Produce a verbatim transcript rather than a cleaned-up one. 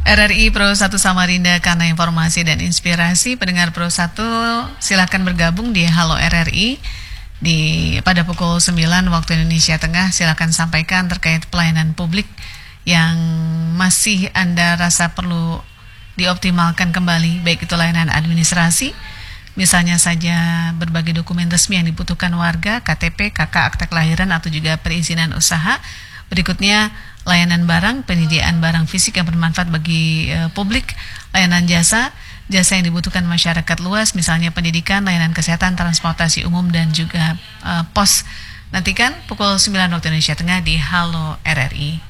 R R I Pro satu Samarinda karena informasi dan inspirasi. Pendengar Pro satu silakan bergabung di Halo R R I di pada pukul sembilan waktu Indonesia Tengah. Silakan sampaikan terkait pelayanan publik yang masih Anda rasa perlu dioptimalkan kembali, baik itu layanan administrasi, misalnya saja berbagai dokumen resmi yang dibutuhkan warga, K T P, K K, akta kelahiran, atau juga perizinan usaha. Berikutnya, layanan barang, penyediaan barang fisik yang bermanfaat bagi uh, publik, layanan jasa, jasa yang dibutuhkan masyarakat luas, misalnya pendidikan, layanan kesehatan, transportasi umum, dan juga uh, pos. Nantikan pukul sembilan waktu Indonesia Tengah di Halo R R I.